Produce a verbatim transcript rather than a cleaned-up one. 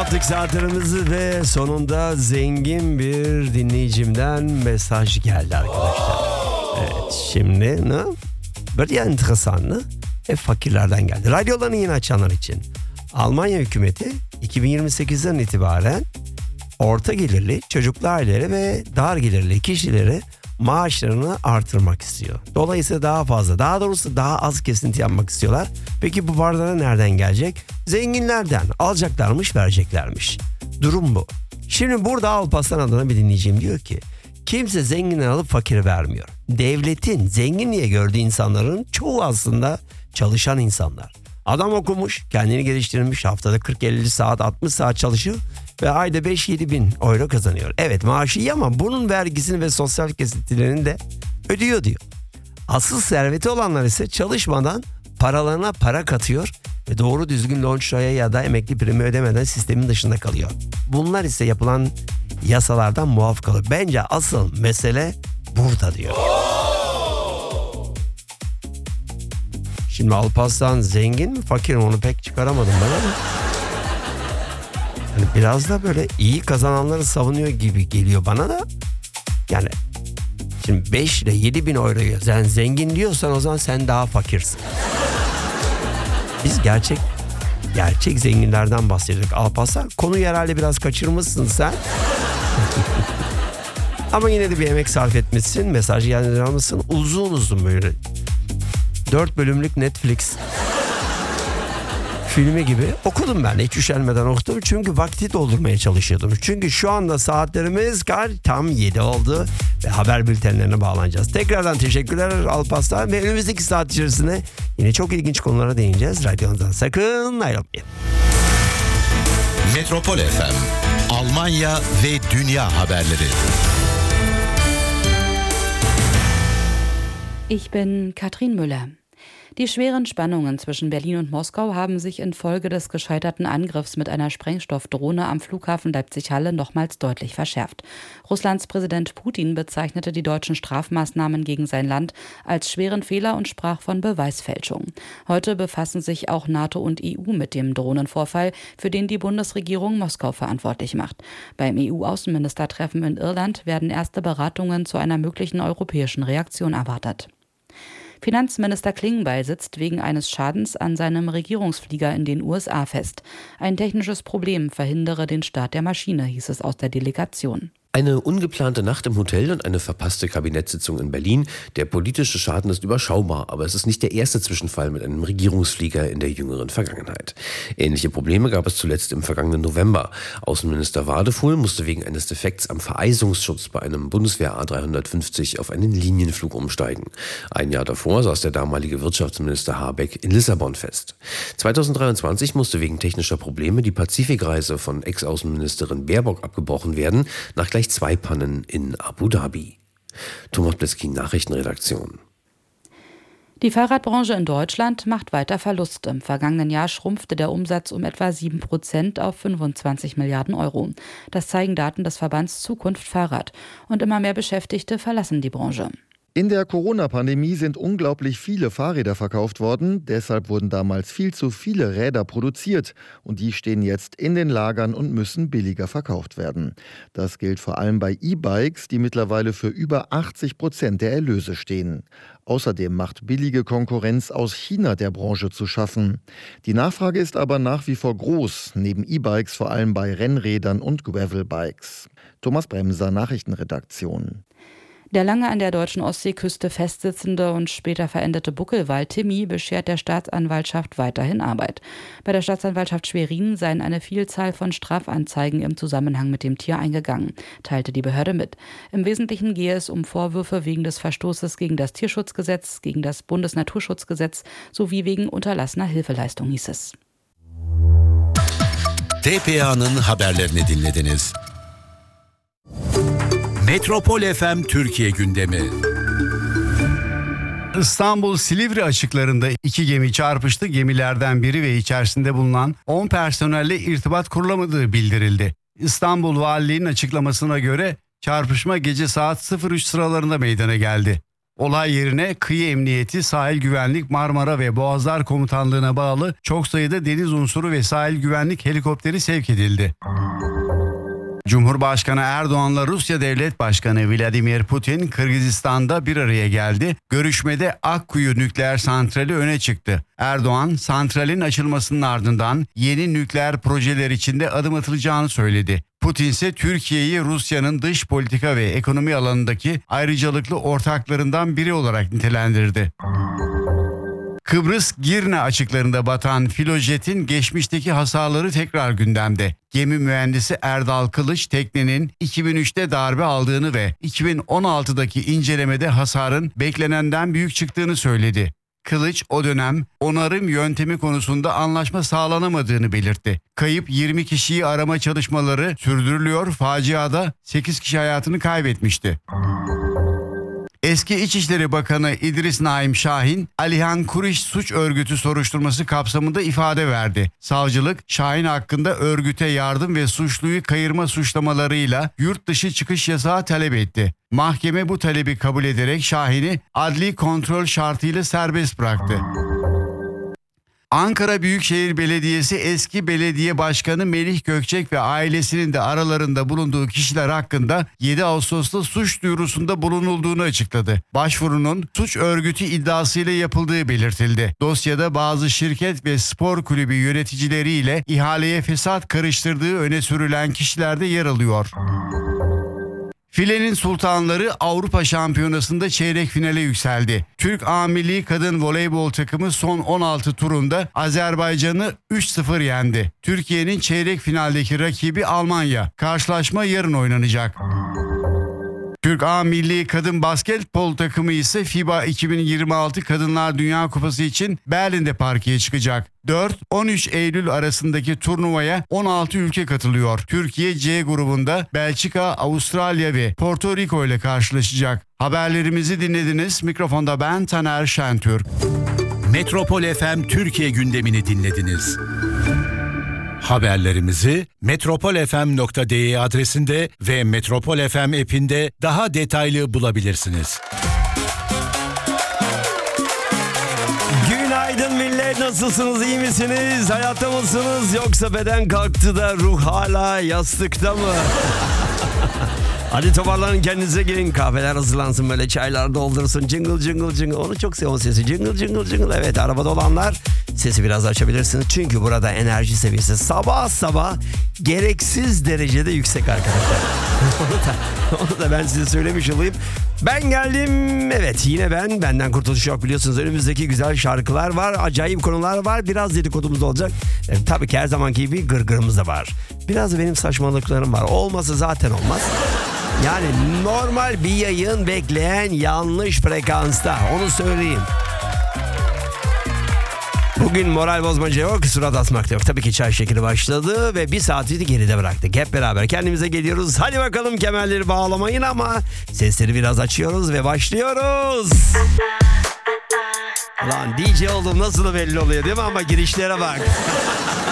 kapattık saatlerimizi ve sonunda zengin bir dinleyicimden mesaj geldi arkadaşlar. Evet, şimdi ne? Böyle enteresan ne? Hep fakirlerden geldi. Radyolarını yeni açanlar için. Almanya hükümeti iki bin yirmi sekizden itibaren orta gelirli çocuklu ailelere ve dar gelirli kişilere maaşlarını artırmak istiyor. Dolayısıyla daha fazla, daha doğrusu daha az kesinti yapmak istiyorlar. Peki bu paralar nereden gelecek? Zenginlerden. Alacaklarmış, vereceklermiş. Durum bu. Şimdi burada Alparslan adına bir dinleyeceğim diyor ki kimse zenginden alıp fakiri vermiyor. Devletin zengin diye gördüğü insanların çoğu aslında çalışan insanlar. Adam okumuş, kendini geliştirmiş, haftada kırk elli saat, altmış saat çalışıyor ve ayda beş yedi bin euro kazanıyor. Evet, maaşı iyi ama bunun vergisini ve sosyal kesintilerini de ödüyor diyor. Asıl serveti olanlar ise çalışmadan paralarına para katıyor ve doğru düzgün lonçraya ya da emekli primi ödemeden sistemin dışında kalıyor. Bunlar ise yapılan yasalardan muaf kalıyor. Bence asıl mesele burada diyor. Şimdi Alparslan zengin mi fakir mi onu pek çıkaramadım ben ama yani biraz da böyle iyi kazananları savunuyor gibi geliyor bana da. Yani şimdi beş ile yedi bin euroyu sen zengin diyorsan o zaman sen daha fakirsin. Biz gerçek gerçek zenginlerden bahsediyorduk Alparslan. Konuyu herhalde biraz kaçırmışsın sen. Ama yine de bir emek sarf etmişsin. Mesajı yerden almışsın. Uzun uzun böyle. Dört bölümlük Netflix filmi gibi okudum ben. Hiç üşenmeden okudum. Çünkü vakti doldurmaya çalışıyordum. Çünkü şu anda saatlerimiz kar tam yedi oldu. Ve haber bültenlerine bağlanacağız. Tekrardan teşekkürler Alparslan. Ve önümüzdeki saat içerisinde yine çok ilginç konulara değineceğiz. Radyonuzdan sakın ayrılmayın. Metropol F M, Almanya ve Dünya haberleri. Ich bin Katrin Müller. Die schweren Spannungen zwischen Berlin und Moskau haben sich infolge des gescheiterten Angriffs mit einer Sprengstoffdrohne am Flughafen Leipzig-Halle nochmals deutlich verschärft. Russlands Präsident Putin bezeichnete die deutschen Strafmaßnahmen gegen sein Land als schweren Fehler und sprach von Beweisfälschung. Heute befassen sich auch NATO und E U mit dem Drohnenvorfall, für den die Bundesregierung Moskau verantwortlich macht. Beim E U-Außenministertreffen in Irland werden erste Beratungen zu einer möglichen europäischen Reaktion erwartet. Finanzminister Klingbeil sitzt wegen eines Schadens an seinem Regierungsflieger in den U S A fest. Ein technisches Problem verhindere den Start der Maschine, hieß es aus der Delegation. Eine ungeplante Nacht im Hotel und eine verpasste Kabinettssitzung in Berlin. Der politische Schaden ist überschaubar, aber es ist nicht der erste Zwischenfall mit einem Regierungsflieger in der jüngeren Vergangenheit. Ähnliche Probleme gab es zuletzt im vergangenen November. Außenminister Wadefuhl musste wegen eines Defekts am Vereisungsschutz bei einem Bundeswehr A dreihundertfünfzig auf einen Linienflug umsteigen. Ein Jahr davor saß der damalige Wirtschaftsminister Habeck in Lissabon fest. zweitausenddreiundzwanzig musste wegen technischer Probleme die Pazifikreise von Ex-Außenministerin Baerbock abgebrochen werden, nach gleich zwei Pannen in Abu Dhabi. Thomas Blitzky, Nachrichtenredaktion. Die Fahrradbranche in Deutschland macht weiter Verlust. Im vergangenen Jahr schrumpfte der Umsatz um etwa sieben Prozent auf fünfundzwanzig Milliarden Euro. Das zeigen Daten des Verbands Zukunft Fahrrad. Und immer mehr Beschäftigte verlassen die Branche. In der Corona-Pandemie sind unglaublich viele Fahrräder verkauft worden. Deshalb wurden damals viel zu viele Räder produziert. Und die stehen jetzt in den Lagern und müssen billiger verkauft werden. Das gilt vor allem bei E-Bikes, die mittlerweile für über achtzig Prozent der Erlöse stehen. Außerdem macht billige Konkurrenz aus China der Branche zu schaffen. Die Nachfrage ist aber nach wie vor groß, neben E-Bikes vor allem bei Rennrädern und Gravelbikes. Thomas Bremser, Nachrichtenredaktion. Der lange an der deutschen Ostseeküste festsitzende und später verendete Buckelwal Timmy beschert der Staatsanwaltschaft weiterhin Arbeit. Bei der Staatsanwaltschaft Schwerin seien eine Vielzahl von Strafanzeigen im Zusammenhang mit dem Tier eingegangen, teilte die Behörde mit. Im Wesentlichen gehe es um Vorwürfe wegen des Verstoßes gegen das Tierschutzgesetz, gegen das Bundesnaturschutzgesetz sowie wegen unterlassener Hilfeleistung, hieß es. T P A'nın haberlerini dinlediniz. Metropol F M Türkiye gündemi. İstanbul Silivri açıklarında iki gemi çarpıştı. Gemilerden biri ve içerisinde bulunan on personelle irtibat kurulamadığı bildirildi. İstanbul Valiliği'nin açıklamasına göre çarpışma gece saat sıfır üç sıralarında meydana geldi. Olay yerine Kıyı Emniyeti, Sahil Güvenlik, Marmara ve Boğazlar Komutanlığı'na bağlı çok sayıda deniz unsuru ve sahil güvenlik helikopteri sevk edildi. Cumhurbaşkanı Erdoğan'la Rusya Devlet Başkanı Vladimir Putin Kırgızistan'da bir araya geldi. Görüşmede Akkuyu nükleer santrali öne çıktı. Erdoğan, santralin açılmasının ardından yeni nükleer projeler içinde adım atılacağını söyledi. Putin ise Türkiye'yi Rusya'nın dış politika ve ekonomi alanındaki ayrıcalıklı ortaklarından biri olarak nitelendirdi. Kıbrıs Girne açıklarında batan Filojet'in geçmişteki hasarları tekrar gündemde. Gemi mühendisi Erdal Kılıç teknenin iki bin üçte darbe aldığını ve iki bin on altıdaki incelemede hasarın beklenenden büyük çıktığını söyledi. Kılıç o dönem onarım yöntemi konusunda anlaşma sağlanamadığını belirtti. Kayıp yirmi kişiyi arama çalışmaları sürdürülüyor, faciada sekiz kişi hayatını kaybetmişti. Eski İçişleri Bakanı İdris Naim Şahin, Alihan Kuriş suç örgütü soruşturması kapsamında ifade verdi. Savcılık, Şahin hakkında örgüte yardım ve suçluyu kayırma suçlamalarıyla yurt dışı çıkış yasağı talep etti. Mahkeme bu talebi kabul ederek Şahin'i adli kontrol şartıyla serbest bıraktı. Ankara Büyükşehir Belediyesi eski belediye başkanı Melih Gökçek ve ailesinin de aralarında bulunduğu kişiler hakkında yedi Ağustos'ta suç duyurusunda bulunulduğunu açıkladı. Başvurunun suç örgütü iddiasıyla yapıldığı belirtildi. Dosyada bazı şirket ve spor kulübü yöneticileriyle ihaleye fesat karıştırdığı öne sürülen kişiler de yer alıyor. Filenin Sultanları Avrupa Şampiyonası'nda çeyrek finale yükseldi. Türk A Milli Kadın Voleybol takımı son on altı turunda Azerbaycan'ı üç sıfır yendi. Türkiye'nin çeyrek finaldeki rakibi Almanya. Karşılaşma yarın oynanacak. Türk A Milli Kadın Basketbol takımı ise FIBA iki bin yirmi altı Kadınlar Dünya Kupası için Berlin'de parkeye çıkacak. dört on üç Eylül arasındaki turnuvaya on altı ülke katılıyor. Türkiye C grubunda Belçika, Avustralya ve Porto Rico ile karşılaşacak. Haberlerimizi dinlediniz. Mikrofonda ben Taner Şentürk. Metropol F M Türkiye gündemini dinlediniz. Haberlerimizi metropol f m nokta d e adresinde ve Metropol F M app'inde daha detaylı bulabilirsiniz. Günaydın millet, nasılsınız, iyi misiniz, hayatta mısınız, yoksa beden kalktı da ruh hala yastıkta mı? Hadi toparlanın, kendinize gelin, kahveler hazırlansın, böyle çaylar doldursun, cıngıl cıngıl cıngıl. Onu çok seviyorum, sesi cıngıl cıngıl cıngıl. Evet, arabada olanlar sesi biraz açabilirsiniz. Çünkü burada enerji seviyesi sabah sabah gereksiz derecede yüksek arkadaşlar. onu, da, onu da ben size söylemiş olayım. Ben geldim, evet, yine ben. Benden kurtuluş yok, biliyorsunuz. Önümüzdeki güzel şarkılar var, acayip konular var. Biraz dedikodumuz da olacak. Evet, tabii ki her zamanki gibi gırgırımız da var. Biraz da benim saçmalıklarım var. Olmasa zaten olmaz. Yani normal bir yayın bekleyen yanlış frekansta, onu söyleyeyim. Bugün moral bozmaca yok, surat asmak da yok. Tabii ki çay şekeri başladı ve bir saati geride bıraktık. Hep beraber kendimize geliyoruz. Hadi bakalım, kemerleri bağlamayın ama sesleri biraz açıyoruz ve başlıyoruz. Lan D J oldum nasıl belli oluyor değil mi, ama girişlere bak.